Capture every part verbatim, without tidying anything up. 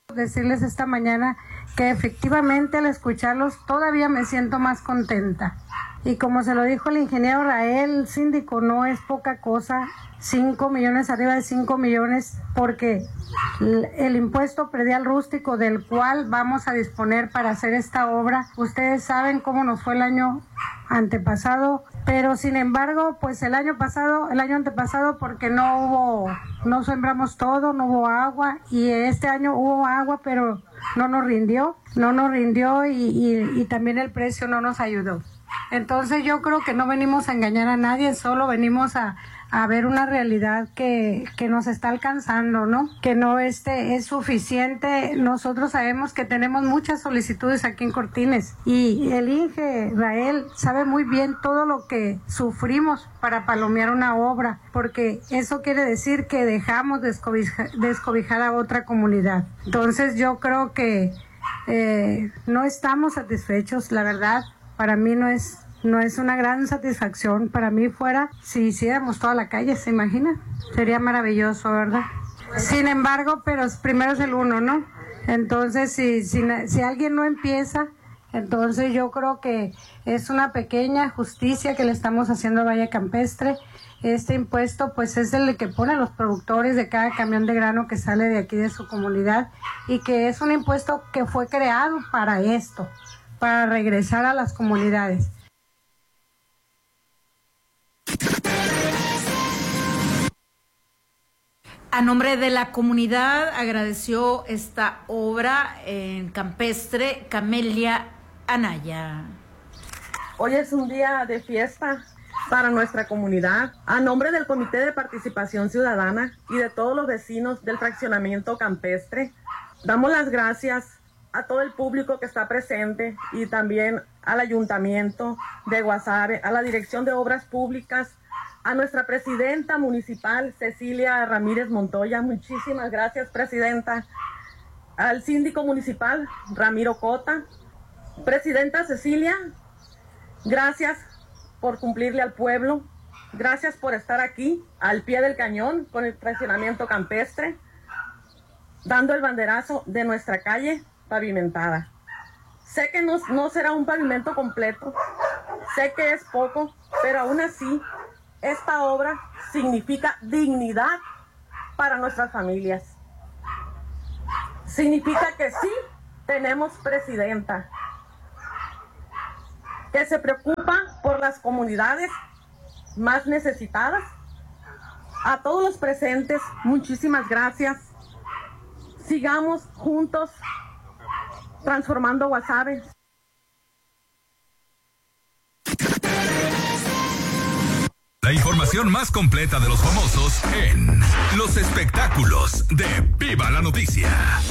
Decirles esta mañana que efectivamente al escucharlos todavía me siento más contenta. Y como se lo dijo el ingeniero Rael, síndico, no es poca cosa, cinco millones, arriba de cinco millones, porque el impuesto predial rústico del cual vamos a disponer para hacer esta obra, ustedes saben cómo nos fue el año antepasado, pero sin embargo, pues el año pasado, el año antepasado, porque no hubo, no sembramos todo, no hubo agua, y este año hubo agua, pero no nos rindió, no nos rindió y, y, y también el precio no nos ayudó. Entonces yo creo que no venimos a engañar a nadie, solo venimos a, a ver una realidad que, que nos está alcanzando, ¿no? Que no este, es suficiente. Nosotros sabemos que tenemos muchas solicitudes aquí en Cortines y el Inge Rael sabe muy bien todo lo que sufrimos para palomear una obra, porque eso quiere decir que dejamos descobijar, descobijar a otra comunidad. Entonces yo creo que eh, no estamos satisfechos, la verdad. Para mí no es no es una gran satisfacción. Para mí fuera si hiciéramos toda la calle, ¿se imaginan? Sería maravilloso, ¿verdad? Sin embargo, pero primero es el uno, ¿no? Entonces, si, si, si alguien no empieza, entonces yo creo que es una pequeña justicia que le estamos haciendo a Valle Campestre. Este impuesto pues es el que pone a los productores de cada camión de grano que sale de aquí de su comunidad y que es un impuesto que fue creado para esto, para regresar a las comunidades. A nombre de la comunidad agradeció esta obra en Campestre Camelia Anaya. Hoy es un día de fiesta para nuestra comunidad. A nombre del Comité de Participación Ciudadana y de todos los vecinos del fraccionamiento Campestre, damos las gracias a todo el público que está presente y también al Ayuntamiento de Guasave, a la Dirección de Obras Públicas, a nuestra presidenta municipal, Cecilia Ramírez Montoya. Muchísimas gracias, presidenta. Al síndico municipal, Ramiro Cota. Presidenta Cecilia, gracias por cumplirle al pueblo. Gracias por estar aquí, al pie del cañón, con el fraccionamiento Campestre, dando el banderazo de nuestra calle pavimentada. Sé que no, no será un pavimento completo, sé que es poco, pero aún así esta obra significa dignidad para nuestras familias. Significa que sí tenemos presidenta, que se preocupa por las comunidades más necesitadas. A todos los presentes, muchísimas gracias. Sigamos juntos transformando Guasave. La información más completa de los famosos en los espectáculos de Viva la Noticia.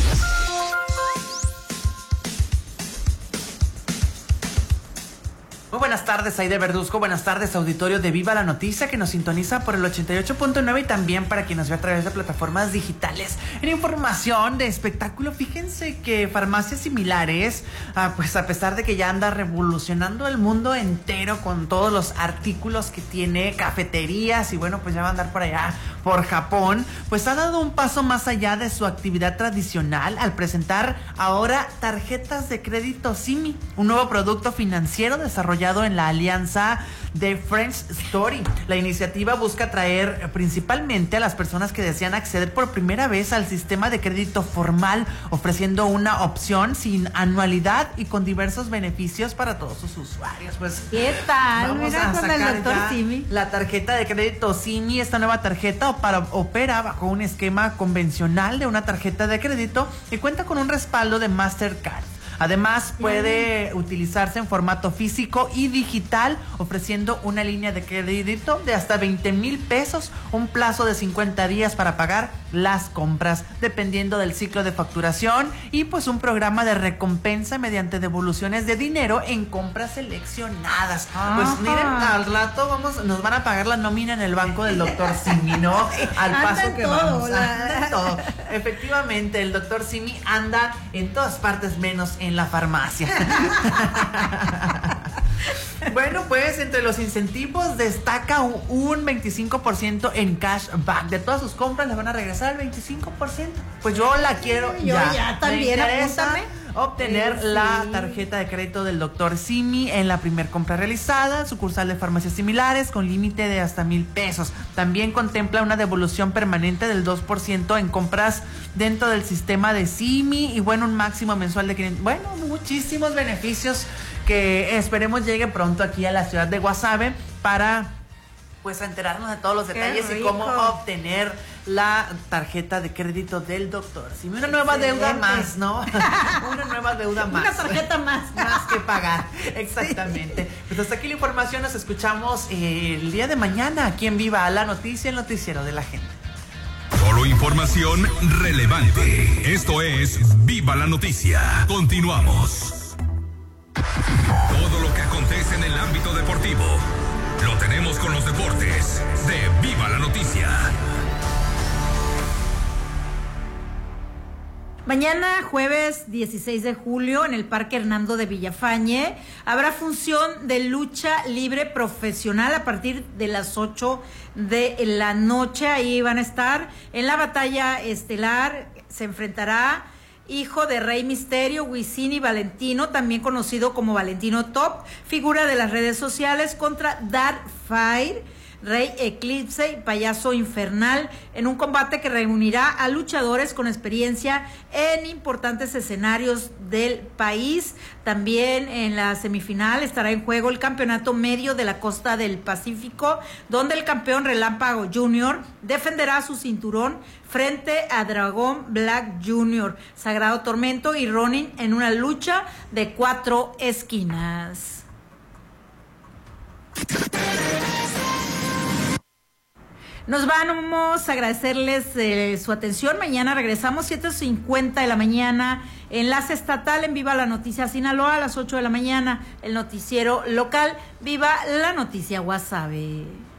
Muy buenas tardes, Aide Verduzco. Buenas tardes, auditorio de Viva la Noticia, que nos sintoniza por el ochenta y ocho punto nueve y también para quien nos ve a través de plataformas digitales. En información de espectáculo, fíjense que farmacias similares, ah, pues a pesar de que ya anda revolucionando el mundo entero con todos los artículos que tiene, cafeterías y bueno, pues ya va a andar por allá, por Japón, pues ha dado un paso más allá de su actividad tradicional al presentar ahora tarjetas de crédito Simi, un nuevo producto financiero desarrollado en la alianza de Friends Story. La iniciativa busca atraer principalmente a las personas que desean acceder por primera vez al sistema de crédito formal, ofreciendo una opción sin anualidad y con diversos beneficios para todos sus usuarios. Pues, ¿qué tal? Vamos Mira a con el sacar doctor ya Simi. la tarjeta de crédito Simi. Esta nueva tarjeta para, opera bajo un esquema convencional de una tarjeta de crédito y cuenta con un respaldo de Mastercard. Además, puede utilizarse en formato físico y digital, ofreciendo una línea de crédito de hasta veinte mil pesos, un plazo de cincuenta días para pagar las compras, dependiendo del ciclo de facturación, y pues un programa de recompensa mediante devoluciones de dinero en compras seleccionadas. Ajá. Pues miren, al rato vamos, nos van a pagar la nómina en el banco del doctor Simi, ¿no? Al paso que todo, vamos. Anda en todo. Efectivamente, el doctor Simi anda en todas partes menos en la farmacia. Bueno, pues entre los incentivos destaca un, un veinticinco por ciento en cashback. De todas sus compras les van a regresar el veinticinco por ciento. Pues yo la quiero yo ya. ya también, me interesa apúntame. Obtener Eh, sí. la tarjeta de crédito del doctor Simi en la primer compra realizada, sucursal de farmacias similares con límite de hasta mil pesos. También contempla una devolución permanente del dos por ciento en compras dentro del sistema de Simi y bueno, un máximo mensual de quinientos. Bueno, muchísimos beneficios que esperemos llegue pronto aquí a la ciudad de Guasave para pues enterarnos de todos los detalles y cómo obtener la tarjeta de crédito del doctor. Si una nueva deuda más, ¿no? Una nueva deuda más. Una tarjeta más. Más que pagar, exactamente. Sí. Pues hasta aquí la información, nos escuchamos eh, el día de mañana aquí en Viva la Noticia, el noticiero de la gente. Solo información relevante. Esto es Viva la Noticia. Continuamos. Todo lo que acontece en el ámbito deportivo lo tenemos con los deportes de Viva la Noticia. Mañana, jueves dieciséis de julio, en el Parque Hernando de Villafañe, habrá función de lucha libre profesional a partir de las ocho de la noche. Ahí van a estar en la batalla estelar. Se enfrentará hijo de Rey Misterio, Wisin y Valentino, también conocido como Valentino Top, figura de las redes sociales, contra Dark Fire, Rey Eclipse y Payaso Infernal, en un combate que reunirá a luchadores con experiencia en importantes escenarios del país. También en la semifinal estará en juego el campeonato medio de la costa del Pacífico, donde el campeón Relámpago Junior defenderá su cinturón frente a Dragón Black Junior, Sagrado Tormento y Ronin en una lucha de cuatro esquinas. Nos vamos a agradecerles eh, su atención. Mañana regresamos siete cincuenta de la mañana, enlace estatal en Viva la Noticia Sinaloa, a las ocho de la mañana, el noticiero local Viva la Noticia Guasave.